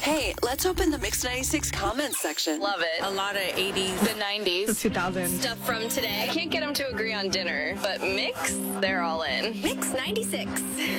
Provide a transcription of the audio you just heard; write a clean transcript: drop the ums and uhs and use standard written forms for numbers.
Hey, let's open the Mix 96 comments section. Love it. A lot of 80s. The 90s. The 2000s. Stuff from today. I can't get them to agree on dinner, but Mix, they're all in. Mix 96.